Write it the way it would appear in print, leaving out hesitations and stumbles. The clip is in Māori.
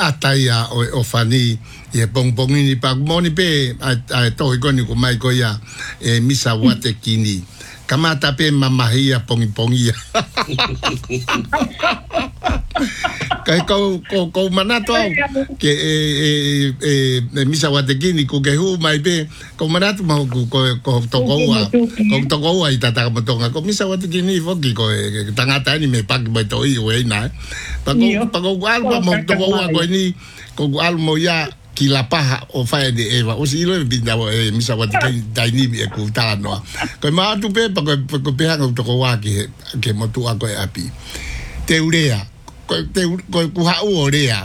ataia o fani e pongpongi ni pa moni pe a to ko ni ko mai ko ya e misa wate kini kamata pe mamahia pongi kai ko manato ke misa wate kini ko ke hu mai pe ko manato ma ko to ko ai tata mo tonga ko misa wate kini foki ko tangata ni me pak ba to i we na pa ko alba mo to ko ni ko almo ya ki la paja o fai de eva o si lo binda misa wate dai ni e ku ta no ko ma tu pe pa ko pe ha to ko wa ke mo tu a ko api te urea ko ku ha u orea